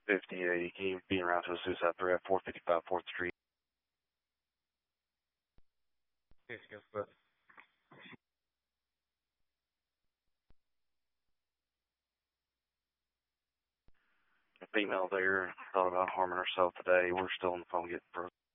5080. Can you be around to a suicide threat, 455 4th Street? Yes, go for it. A female there thought about harming herself today. We're still on the phone getting frozen.